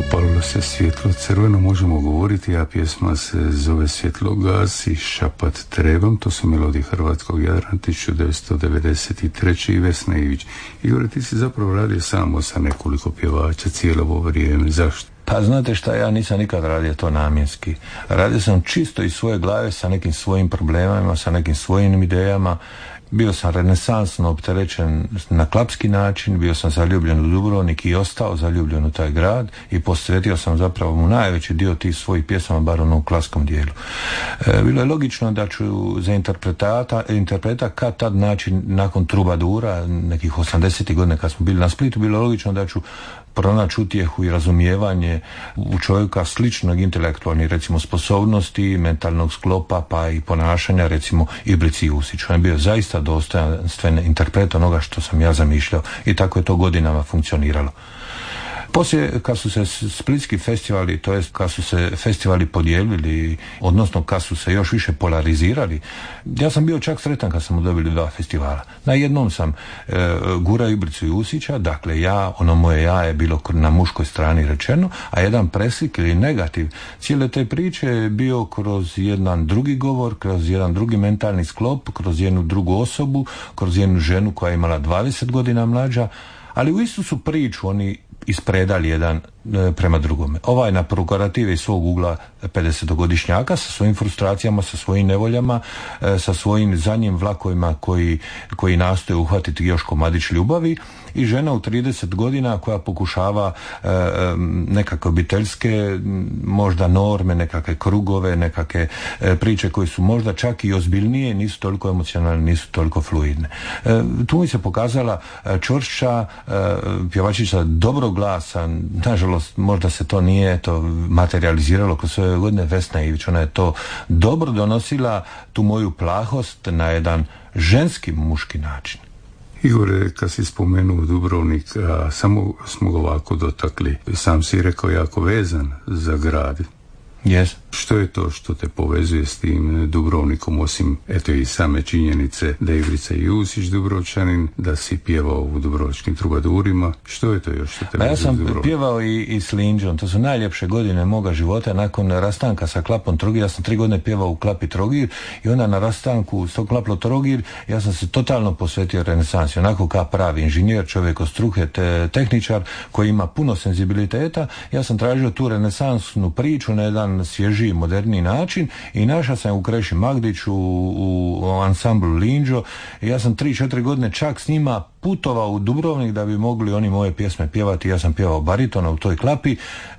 Upalilo se svjetlo crveno, možemo govoriti, a pjesma se zove Svjetlo gasi, šapat trebam, to su melodije hrvatskog Jadrana 1993. i Vesna Ivić. Igor, ti si zapravo radio samo sa nekoliko pjevača cijelo ovo vrijeme, zašto? Pa znate šta, ja nisam nikad radio to namjenski. Radio sam čisto iz svoje glave sa nekim svojim problemima, sa nekim svojim idejama. Bio sam renesansno opterećen na klapski način, bio sam zaljubljen u Dubrovnik i ostao zaljubljen u taj grad i posvetio sam zapravo mu najveći dio tih svojih pjesama, bar onom klaskom dijelu. Bilo je logično da ću za interpreta kad tad način nakon Trubadura, nekih 80. godina kad smo bili na Splitu, bilo je logično da ću pronaći utjehu i razumijevanje u čovjeka sličnog intelektualnih, recimo, sposobnosti, mentalnog sklopa, pa i ponašanja, recimo Ibrici Jusić. On je bio zaista dostojanstven interpret onoga što sam ja zamišljao i tako je to godinama funkcioniralo. Poslije, kad su se splitski festivali, to jest kad su se festivali podijelili, odnosno kad su se još više polarizirali, ja sam bio čak sretan kad smo dobili 2 festivala. Na jednom sam gurao Ibricu Jusića, dakle ono moje ja je bilo na muškoj strani rečeno, a jedan preslik ili negativ cijele te priče je bio kroz jedan drugi govor, kroz jedan drugi mentalni sklop, kroz jednu drugu osobu, kroz jednu ženu koja je imala 20 godina mlađa, ali u istu su priču oni ispredali jedan prema drugome. Ovaj na prokurative iz svog ugla 50-godišnjaka sa svojim frustracijama, sa svojim nevoljama, sa svojim zadnjim vlakovima koji nastoje uhvatiti još komadić ljubavi, i žena u 30 godina koja pokušava nekakve obiteljske možda norme, nekakve krugove, nekakve priče koje su možda čak i ozbiljnije, nisu toliko emocionalne, nisu toliko fluidne. Tu mi se pokazala čvršća pjevačica dobrog glasa, nažalost možda se to nije materializiralo kroz sve godine, Vesna Ivić. Ona je to dobro donosila, tu moju plahost, na jedan ženski muški način. Igore, kad si spomenuo Dubrovnik, samo smo ga ovako dotakli, sam si rekao jako vezan za grad. Yes. Što je to što te povezuje s tim Dubrovnikom, osim eto i same činjenice da je Ibrica Jusić Dubrovčanin, da si pjevao u dubrovačkim trubadurima, što je to još što te vezuje s Dubrovnikom? Ja sam pjevao i s Linđom, to su najljepše godine moga života. Nakon rastanka sa Klapom Trogir, ja sam 3 godine pjevao u Klapi Trogir i onda na rastanku s tog Klaplo Trogir ja sam se totalno posvetio renesansi, onako kao pravi inženjer, čovjek od struke, tehničar koji ima puno senzibiliteta. Ja sam tražio tu renesansnu priču na jedan svježiji, moderniji način i našao sam u Kreši Magdić u ansamblu Linđo i ja sam 3-4 godine čak s njima putovao u Dubrovnik da bi mogli oni moje pjesme pjevati. Ja sam pjevao baritona u toj Klapi.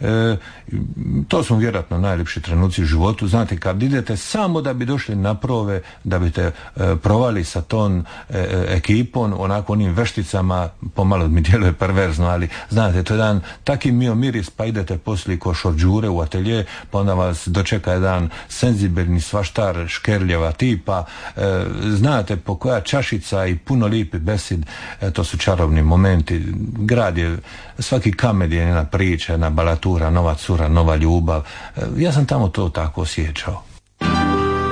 To su vjerojatno najljepši trenuci u životu. Znate, kad idete samo da bi došli na prove, da biste provali sa ton ekipom, onako onim vešticama, pomalo mi djeluje perverzno, ali znate, to je jedan taki mio miris, pa idete poslije ko šorđure u atelje, pa onda vas dočeka jedan senzibilni svaštar škerljeva tipa, znate po koja čašica i puno lipi besid. To su čarobni momenti. Grad je, svaki kamen je jedna priča, jedna balatura, nova cura, nova ljubav. Ja sam tamo to tako osjećao.